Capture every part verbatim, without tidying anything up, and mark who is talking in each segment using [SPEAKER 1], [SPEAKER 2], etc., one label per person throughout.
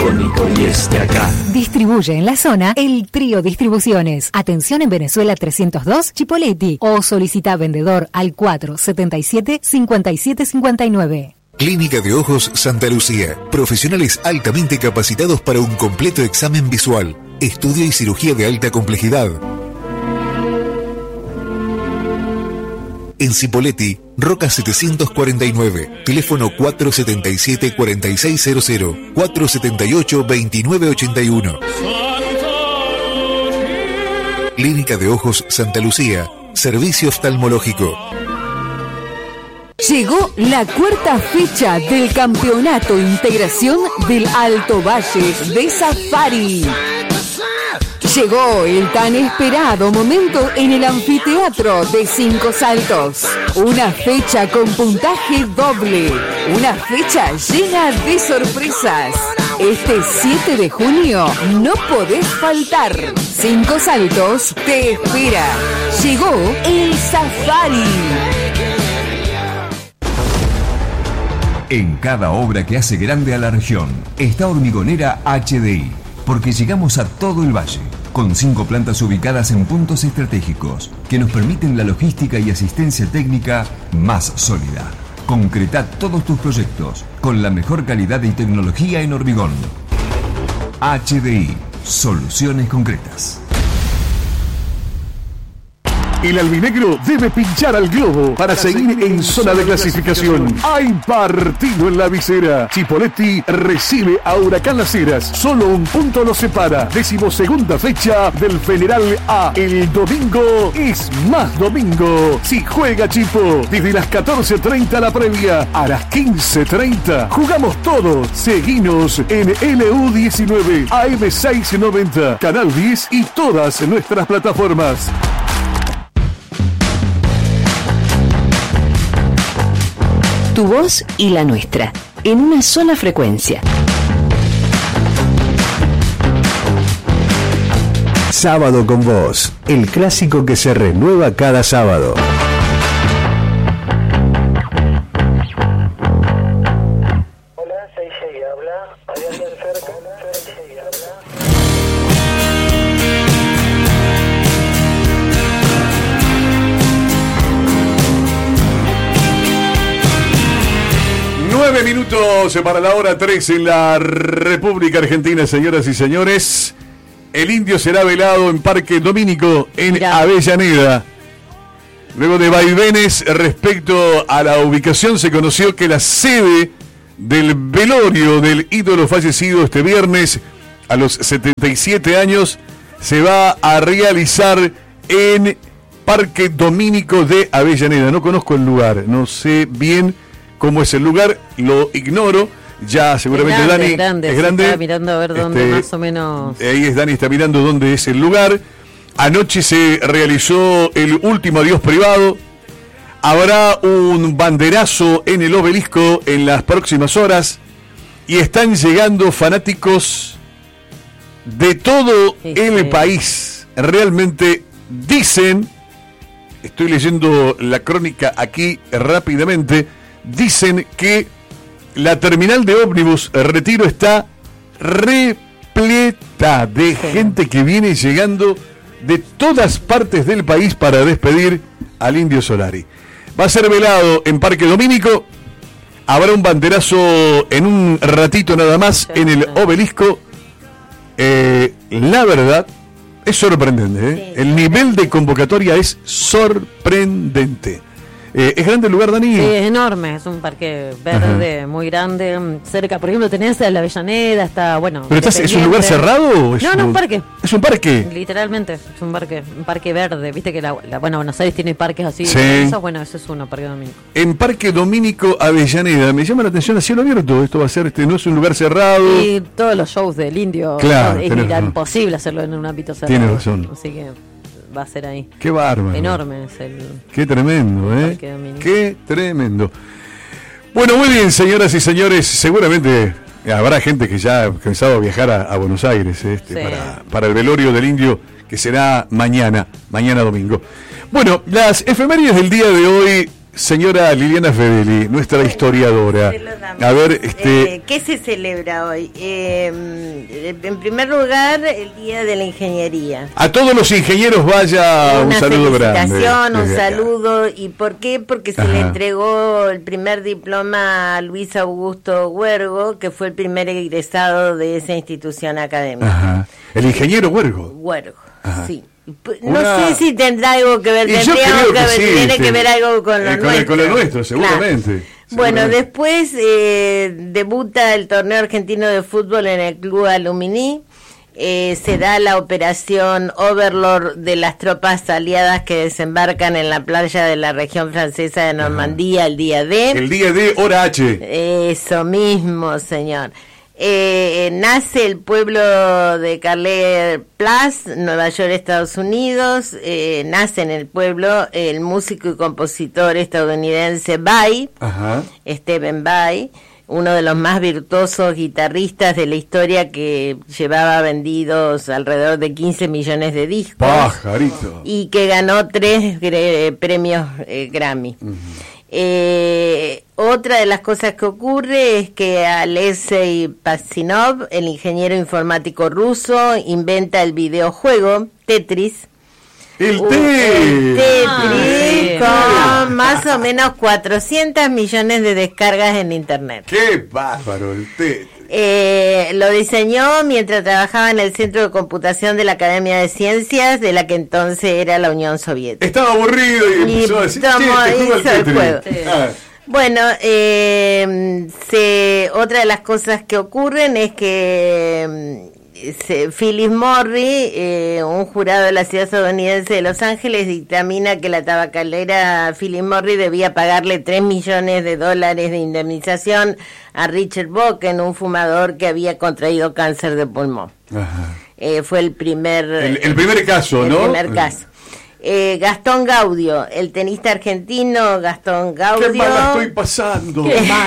[SPEAKER 1] icónico y esté acá.
[SPEAKER 2] Distribuye en la zona el Trío Distribuciones. Atención en Venezuela trescientos dos, Chipoleti. O solicita vendedor al cuatro setenta y siete, cincuenta y siete cincuenta y nueve.
[SPEAKER 3] Clínica de Ojos Santa Lucía. Profesionales altamente capacitados para un completo examen visual, estudio y cirugía de alta complejidad. En Cipolletti, Roca setecientos cuarenta y nueve, teléfono cuatro setenta y siete, cuarenta y seis cero cero, cuatro setenta y ocho, veintinueve ochenta y uno. Clínica de Ojos Santa Lucía, servicio oftalmológico.
[SPEAKER 4] Llegó la cuarta fecha del Campeonato Integración del Alto Valle de Safari. Llegó el tan esperado momento en el anfiteatro de Cinco Saltos. Una fecha con puntaje doble. Una fecha llena de sorpresas. Este siete de junio no podés faltar. Cinco Saltos te espera. Llegó el Safari.
[SPEAKER 5] En cada obra que hace grande a la región está Hormigonera H D I, porque llegamos a todo el valle, con cinco plantas ubicadas en puntos estratégicos que nos permiten la logística y asistencia técnica más sólida. Concreta todos tus proyectos con la mejor calidad y tecnología en hormigón. H D I, soluciones concretas.
[SPEAKER 6] El albinegro debe pinchar al globo para seguir en zona de clasificación. Hay partido en la visera. Chipolletti recibe a Huracán Las Heras. Solo un punto los separa. Decimosegunda fecha del Federal A. El domingo es más domingo. Si juega Chipo, desde las catorce treinta la previa, a las quince treinta jugamos todos. Seguinos en L U diecinueve, A M seiscientos noventa, Canal diez y todas nuestras plataformas.
[SPEAKER 4] Tu voz y la nuestra, en una sola frecuencia.
[SPEAKER 7] Sábado con Vos, el clásico que se renueva cada sábado.
[SPEAKER 6] Nueve minutos para la hora tres en la República Argentina, señoras y señores. El indio será velado en Parque Domínico en Mirá. Avellaneda. Luego de vaivenes respecto a la ubicación, se conoció que la sede del velorio del ídolo fallecido este viernes a los setenta y siete años se va a realizar en Parque Domínico de Avellaneda. No conozco el lugar, no sé bien cómo es el lugar, lo ignoro. Ya seguramente
[SPEAKER 8] es grande,
[SPEAKER 6] Dani
[SPEAKER 8] es grande,
[SPEAKER 6] es grande.
[SPEAKER 8] Está mirando a ver dónde
[SPEAKER 6] este,
[SPEAKER 8] más o menos.
[SPEAKER 6] Ahí es Dani, está mirando dónde es el lugar. Anoche se realizó el último adiós privado. Habrá un banderazo en el obelisco en las próximas horas. Y están llegando fanáticos de todo sí, el sí. país. Realmente dicen, estoy leyendo la crónica aquí rápidamente, dicen que la terminal de ómnibus Retiro está repleta de sí. gente que viene llegando de todas partes del país para despedir al Indio Solari. Va a ser velado en Parque Domínico. Habrá un banderazo en un ratito nada más sí, en el sí. obelisco. Eh, la verdad es sorprendente, ¿eh? Sí, el nivel de convocatoria es sorprendente. Eh, ¿Es grande el lugar, Dani?
[SPEAKER 8] Sí, es enorme, es un parque verde, ajá, muy grande, cerca, por ejemplo, tenés a la Avellaneda, está, bueno...
[SPEAKER 6] ¿Pero estás, es un lugar cerrado o es
[SPEAKER 8] No,
[SPEAKER 6] un...
[SPEAKER 8] no, un parque.
[SPEAKER 6] ¿Es un parque?
[SPEAKER 8] Literalmente, es un parque, un parque verde, viste que la, la bueno, Buenos Aires tiene parques así,
[SPEAKER 6] sí.
[SPEAKER 8] Esos, bueno, ese es uno, Parque Domínico.
[SPEAKER 6] En Parque Domínico Avellaneda, me llama la atención a cielo abierto, esto va a ser, este no es un lugar cerrado...
[SPEAKER 8] Y todos los shows del Indio,
[SPEAKER 6] claro,
[SPEAKER 8] es imposible hacerlo en un ámbito cerrado.
[SPEAKER 6] Tienes razón.
[SPEAKER 8] Así que... va a ser ahí.
[SPEAKER 6] Qué bárbaro.
[SPEAKER 8] Enorme es el...
[SPEAKER 6] Qué tremendo, ¿eh? Qué tremendo. Bueno, muy bien, señoras y señores. Seguramente habrá gente que ya ha pensado a viajar a, a Buenos Aires este, sí. para, para el velorio del Indio, que será mañana, mañana domingo. Bueno, las efemérides del día de hoy Señora Liliana Fedeli, nuestra historiadora. A ver, este...
[SPEAKER 1] Eh, ¿qué se celebra hoy? Eh, en primer lugar, el Día de la Ingeniería.
[SPEAKER 6] A todos los ingenieros vaya un saludo grande.
[SPEAKER 1] Una felicitación, un
[SPEAKER 6] desde acá.
[SPEAKER 1] saludo. ¿Y por qué? Porque se
[SPEAKER 6] Ajá.
[SPEAKER 1] le entregó el primer diploma a Luis Augusto Huergo, que fue el primer egresado de esa institución académica.
[SPEAKER 6] Ajá. El ingeniero Huergo.
[SPEAKER 1] Huergo,
[SPEAKER 6] Ajá.
[SPEAKER 1] sí. No
[SPEAKER 6] Una...
[SPEAKER 1] sé si tendrá algo que ver,
[SPEAKER 6] Y yo
[SPEAKER 1] tendríamos
[SPEAKER 6] creo
[SPEAKER 1] que,
[SPEAKER 6] que
[SPEAKER 1] ver,
[SPEAKER 6] sí,
[SPEAKER 1] tiene
[SPEAKER 6] sí.
[SPEAKER 1] que ver algo con lo
[SPEAKER 6] Eh, con,
[SPEAKER 1] nuestro.
[SPEAKER 6] el, con lo nuestro, seguramente.
[SPEAKER 1] Claro.
[SPEAKER 6] seguramente.
[SPEAKER 1] Bueno, después eh, debuta el torneo argentino de fútbol en el Club Alumni. Eh, se da la operación Overlord de las tropas aliadas que desembarcan en la playa de la región francesa de Normandía. Ajá. El día D.
[SPEAKER 6] El día D, hora H.
[SPEAKER 1] Eso mismo, señor. Eh, nace el pueblo de Carler Place, Nueva York, Estados Unidos. Eh, nace en el pueblo el músico y compositor estadounidense Vai,
[SPEAKER 6] Ajá.
[SPEAKER 1] Stephen Vai, uno de los más virtuosos guitarristas de la historia, que llevaba vendidos alrededor de quince millones de discos.
[SPEAKER 6] Pajarito.
[SPEAKER 1] Y que ganó tres eh, premios eh, Grammy. Uh-huh. Eh, otra de las cosas que ocurre es que Alexei Pazhinov, el ingeniero informático ruso, inventa el videojuego Tetris.
[SPEAKER 6] El,
[SPEAKER 1] uh,
[SPEAKER 6] el
[SPEAKER 1] Tetris ah, con más o menos cuatrocientos millones de descargas en internet.
[SPEAKER 6] ¡Qué bárbaro el Tetris!
[SPEAKER 1] Eh, lo diseñó mientras trabajaba en el Centro de Computación de la Academia de Ciencias, de la que entonces era la Unión Soviética.
[SPEAKER 6] Estaba aburrido y empezó
[SPEAKER 1] y
[SPEAKER 6] a decir,
[SPEAKER 1] tomó,
[SPEAKER 6] hizo
[SPEAKER 1] el, el juego. Sí. Ah. Bueno, eh, se, otra de las cosas que ocurren es que se, Philip Morris, eh, un jurado de la ciudad estadounidense de Los Ángeles, dictamina que la tabacalera Philip Morris debía pagarle tres millones de dólares de indemnización a Richard Bocken, un fumador que había contraído cáncer de pulmón. Ajá. Eh, fue el primer...
[SPEAKER 6] El, el primer caso,
[SPEAKER 1] el
[SPEAKER 6] ¿no?
[SPEAKER 1] El primer caso. Eh, Gastón Gaudio, el tenista argentino Gastón Gaudio.
[SPEAKER 6] ¡Qué mal la estoy pasando!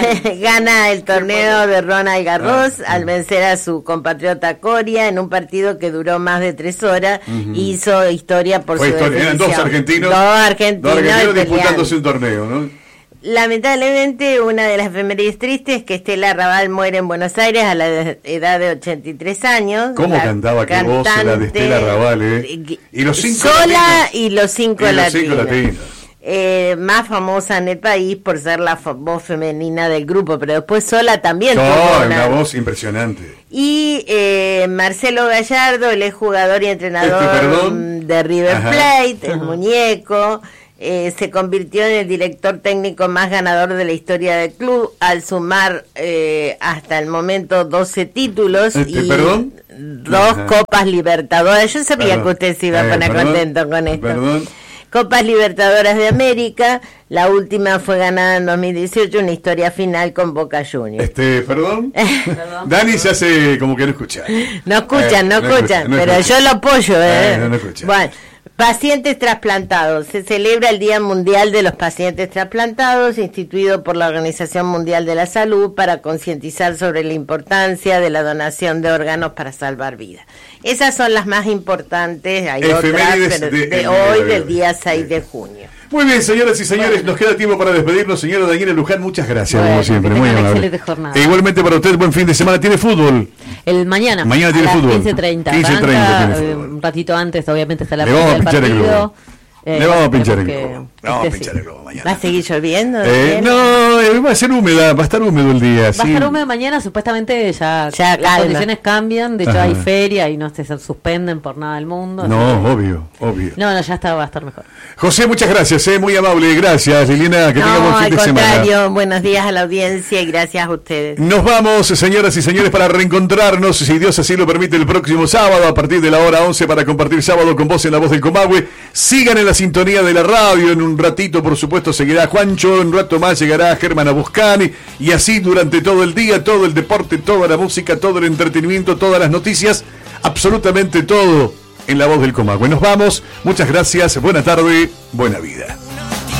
[SPEAKER 1] Gana el torneo de Roland Garros ah, al vencer a su compatriota Coria en un partido que duró más de tres horas. Uh-huh. Hizo historia por
[SPEAKER 6] Fue
[SPEAKER 1] su
[SPEAKER 6] historia.
[SPEAKER 1] definición.
[SPEAKER 6] Eran dos argentinos.
[SPEAKER 1] Dos argentinos,
[SPEAKER 6] dos argentinos disputándose un torneo, ¿no?
[SPEAKER 1] Lamentablemente, una de las efemérides tristes es que Estela Raval muere en Buenos Aires a la edad de ochenta y tres años.
[SPEAKER 6] ¿Cómo cantaba? Qué voz la de Estela Raval, ¿eh? Y los cinco
[SPEAKER 1] sola
[SPEAKER 6] latinos.
[SPEAKER 1] y los cinco
[SPEAKER 6] y
[SPEAKER 1] latinos.
[SPEAKER 6] Los cinco latinos.
[SPEAKER 1] Eh, más famosa en el país por ser la voz femenina del grupo, pero después sola también.
[SPEAKER 6] No,
[SPEAKER 1] tuvo
[SPEAKER 6] una, una voz impresionante.
[SPEAKER 1] Y eh, Marcelo Gallardo, el exjugador y entrenador
[SPEAKER 6] este,
[SPEAKER 1] de River
[SPEAKER 6] Ajá.
[SPEAKER 1] Plate, el Ajá. muñeco. Eh, se convirtió en el director técnico más ganador de la historia del club al sumar eh, hasta el momento doce títulos
[SPEAKER 6] este,
[SPEAKER 1] y
[SPEAKER 6] ¿perdón?
[SPEAKER 1] dos
[SPEAKER 6] Ajá.
[SPEAKER 1] Copas Libertadores. Yo sabía
[SPEAKER 6] perdón.
[SPEAKER 1] que usted se iba a
[SPEAKER 6] eh,
[SPEAKER 1] poner
[SPEAKER 6] perdón.
[SPEAKER 1] contento con esto.
[SPEAKER 6] Perdón.
[SPEAKER 1] Copas Libertadoras de América, la última fue ganada en dos mil dieciocho, una historia final con Boca Juniors.
[SPEAKER 6] Este, perdón. Dani se hace como que no escucha.
[SPEAKER 1] No escuchan,
[SPEAKER 6] eh,
[SPEAKER 1] no,
[SPEAKER 6] no
[SPEAKER 1] escuchan,
[SPEAKER 6] escucha, no
[SPEAKER 1] pero
[SPEAKER 6] escucha.
[SPEAKER 1] yo lo apoyo, ¿eh?
[SPEAKER 6] eh no, no escucha.
[SPEAKER 1] Bueno. Pacientes trasplantados. Se celebra el Día Mundial de los Pacientes Trasplantados, instituido por la Organización Mundial de la Salud para concientizar sobre la importancia de la donación de órganos para salvar vidas. Esas son las más importantes, hay
[SPEAKER 6] Efemérides
[SPEAKER 1] otras, pero
[SPEAKER 6] de,
[SPEAKER 1] de,
[SPEAKER 6] de
[SPEAKER 1] hoy,
[SPEAKER 6] de, de,
[SPEAKER 1] del día seis de junio.
[SPEAKER 6] Muy bien, señoras y señores, bueno. Nos queda tiempo para despedirnos. Señora Daniela Luján, muchas gracias, bueno, como siempre, muy amable.
[SPEAKER 8] Jornada.
[SPEAKER 6] E igualmente para usted, buen fin de semana. ¿Tiene fútbol?
[SPEAKER 8] El mañana.
[SPEAKER 6] Mañana tiene
[SPEAKER 8] a
[SPEAKER 6] fútbol.
[SPEAKER 8] quince treinta.
[SPEAKER 6] quince treinta
[SPEAKER 8] eh, un ratito antes, obviamente, está la
[SPEAKER 6] Le vamos a
[SPEAKER 8] del
[SPEAKER 6] pinchar
[SPEAKER 8] partido.
[SPEAKER 6] el globo.
[SPEAKER 8] Eh,
[SPEAKER 6] Le vamos a pinchar el
[SPEAKER 8] que,
[SPEAKER 6] globo. Le vamos
[SPEAKER 8] este
[SPEAKER 6] a pinchar
[SPEAKER 8] sí.
[SPEAKER 6] el globo mañana.
[SPEAKER 1] ¿Va a seguir lloviendo?
[SPEAKER 6] Eh, no, eh, va a ser húmeda, va a estar húmedo el día.
[SPEAKER 8] Va a
[SPEAKER 6] sí.
[SPEAKER 8] estar húmedo mañana, supuestamente ya,
[SPEAKER 1] ya
[SPEAKER 8] las
[SPEAKER 1] calma.
[SPEAKER 8] condiciones cambian. De hecho,
[SPEAKER 6] Ajá.
[SPEAKER 8] hay feria y no se suspenden por nada del mundo.
[SPEAKER 6] No,
[SPEAKER 8] que...
[SPEAKER 6] obvio, obvio.
[SPEAKER 8] No, no, ya está, va a estar mejor.
[SPEAKER 6] José, muchas gracias, eh, muy amable. Gracias, Liliana, que
[SPEAKER 1] no,
[SPEAKER 6] tenga buen fin
[SPEAKER 1] al
[SPEAKER 6] de
[SPEAKER 1] contrario,
[SPEAKER 6] semana.
[SPEAKER 1] buenos días a la audiencia y gracias a ustedes.
[SPEAKER 6] Nos vamos, señoras y señores, para reencontrarnos, si Dios así lo permite, el próximo sábado, a partir de la hora once, para compartir Sábado con Vos en La Voz del Comahue. Sigan en la sintonía de la radio, en un ratito, por supuesto, seguirá Juancho, en un rato más llegará Germán Abuscani, y así durante todo el día, todo el deporte, toda la música, todo el entretenimiento, todas las noticias, absolutamente todo en La Voz del Comahue. Nos vamos, muchas gracias, buena tarde, buena vida.